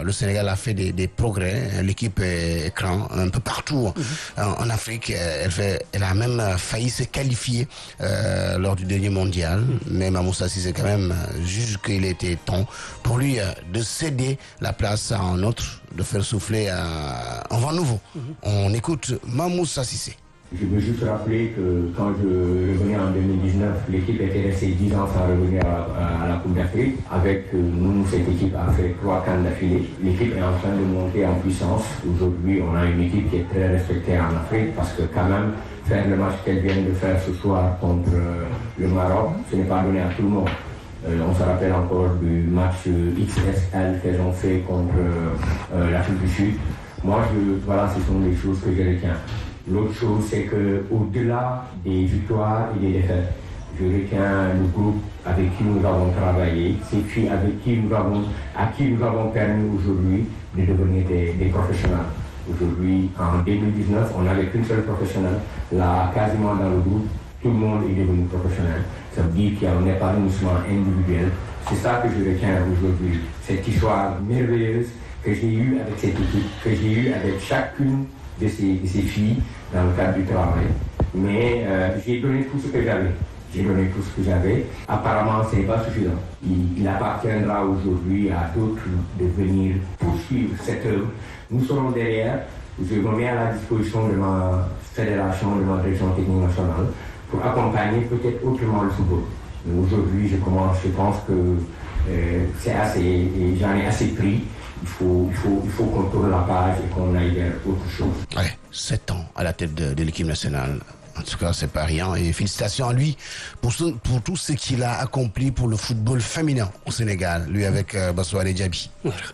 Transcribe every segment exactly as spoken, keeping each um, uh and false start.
le Sénégal a fait des, des progrès. L'équipe est grand un peu partout mm-hmm. en, en Afrique. Elle, fait, elle a même failli se qualifier euh, lors du dernier mondial. Mm-hmm. Mais Mamoussa Cissé, quand même, juge qu'il était temps pour lui de céder la place à un autre, de faire souffler un, un vent nouveau. Mm-hmm. On écoute Mamoussa Cissé. Je veux juste rappeler que quand je revenais en deux mille dix-neuf, l'équipe était restée dix ans sans revenir à, à, à la Coupe d'Afrique. Avec nous, cette équipe a fait trois CAN d'affilée. L'équipe est en train de monter en puissance. Aujourd'hui, on a une équipe qui est très respectée en Afrique parce que quand même, faire le match qu'elle vient de faire ce soir contre euh, le Maroc, ce n'est pas donné à tout le monde. Euh, on se rappelle encore du match X S L qu'elles ont fait contre euh, l'Afrique du Sud. Moi, je, voilà, ce sont les choses que je retiens. L'autre chose, c'est qu'au-delà des victoires et des défaites, je retiens le groupe avec qui nous avons travaillé, ces filles avec qui nous avons, à qui nous avons permis aujourd'hui de devenir des, des professionnels. Aujourd'hui, en deux mille dix-neuf, on n'avait qu'une seule professionnelle. Là, quasiment dans le groupe, tout le monde est devenu professionnel. Ça veut dire qu'il y a un épanouissement individuel. C'est ça que je retiens aujourd'hui. Cette histoire merveilleuse que j'ai eue avec cette équipe, que j'ai eue avec chacune de ces, de ces filles dans le cadre du travail. Mais euh, j'ai donné tout ce que j'avais. J'ai donné tout ce que j'avais. Apparemment, ce n'est pas suffisant. Il, il appartiendra aujourd'hui à d'autres de venir poursuivre cette œuvre. Nous serons derrière. Je me mets à la disposition de ma fédération, de ma direction technique nationale, pour accompagner peut-être autrement le football. Mais aujourd'hui, je commence, je pense que euh, c'est assez, et j'en ai assez pris. Il faut, il faut, il faut qu'on tourne la page et qu'on aille vers autre chose. Ouais, sept ans à la tête de, de l'équipe nationale. En tout cas, c'est pas rien. Et félicitations à lui pour, ce, pour tout ce qu'il a accompli pour le football féminin au Sénégal, lui avec euh, Bassoare Diaby.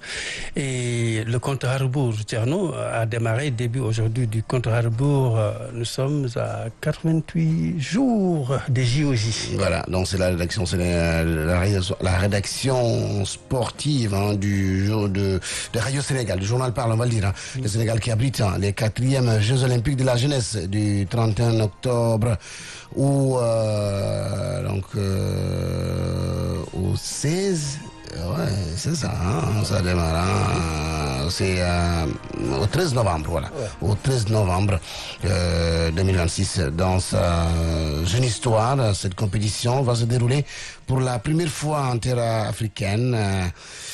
Et le compte à rebours, Tierno, a démarré début aujourd'hui du compte à rebours. Nous sommes à quatre-vingt-huit jours des J O J. Voilà, donc c'est la rédaction, c'est la, la, la rédaction sportive hein, du jour de, de Radio Sénégal, du journal Parle, on va le dire. Hein. Mm. Le Sénégal qui abrite hein, les quatrièmes Jeux Olympiques de la jeunesse du trente et un octobre ou euh, donc euh, au seize. Ouais, c'est ça, hein, ça démarre. Hein, c'est euh, au treize novembre, voilà. Ouais. Au treize novembre euh, deux mille vingt-six, dans sa jeune histoire, cette compétition va se dérouler pour la première fois en terre africaine. Euh,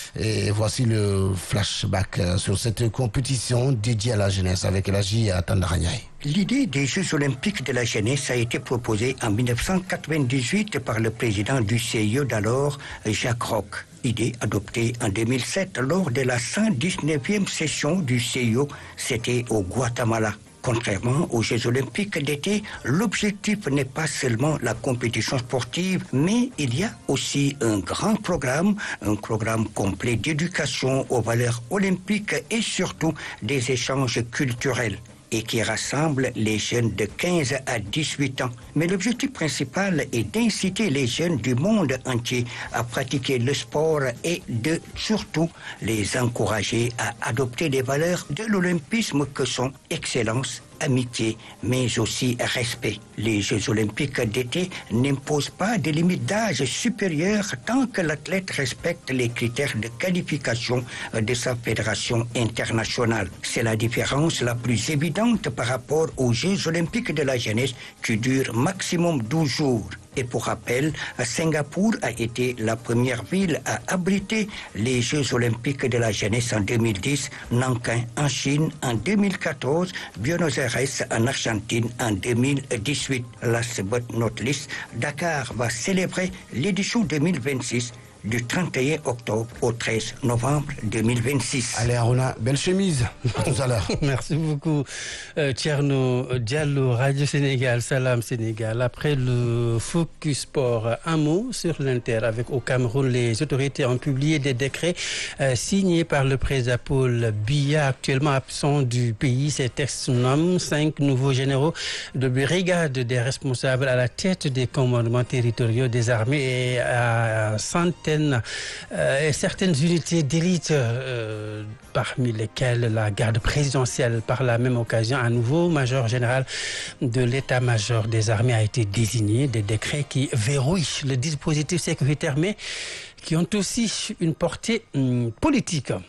et voici le flashback sur cette compétition dédiée à la jeunesse avec Elhaji Tandaranyay. L'idée des Jeux Olympiques de la jeunesse a été proposée en dix-neuf cent quatre-vingt-dix-huit par le président du C I O d'alors, Jacques Roch. Idée adoptée en deux mille sept lors de la cent dix-neuvième session du C I O, c'était au Guatemala. Contrairement aux Jeux Olympiques d'été, l'objectif n'est pas seulement la compétition sportive, mais il y a aussi un grand programme, un programme complet d'éducation aux valeurs olympiques et surtout des échanges culturels, et qui rassemble les jeunes de quinze à dix-huit ans. Mais l'objectif principal est d'inciter les jeunes du monde entier à pratiquer le sport et de surtout les encourager à adopter les valeurs de l'olympisme que sont excellence, amitié, mais aussi respect. Les Jeux Olympiques d'été n'imposent pas de limite d'âge supérieure tant que l'athlète respecte les critères de qualification de sa fédération internationale. C'est la différence la plus évidente par rapport aux Jeux Olympiques de la jeunesse qui durent maximum douze jours. Et pour rappel, Singapour a été la première ville à abriter les Jeux Olympiques de la jeunesse en deux mille dix, Nankin en Chine en deux mille quatorze, Buenos Aires en Argentine en deux mille dix-huit. Last but not least, Dakar va célébrer l'édition deux mille vingt-six du trente et un octobre au treize novembre deux mille vingt-six. Allez Aruna, belle chemise, à tout à l'heure. Merci beaucoup euh, Thierno Diallo, Radio Sénégal, Salam Sénégal. Après le Focus Sport, un mot sur l'Inter. Avec au Cameroun, les autorités ont publié des décrets euh, signés par le président Paul Biya, actuellement absent du pays. Ces textes nomment cinq nouveaux généraux de brigade des responsables à la tête des commandements territoriaux des armées et à centaines Euh, et certaines unités d'élite, euh, parmi lesquelles la garde présidentielle. Par la même occasion, un nouveau major général de l'état-major des armées a été désigné. Des décrets qui verrouillent le dispositif sécuritaire, mais qui ont aussi une portée hum, politique.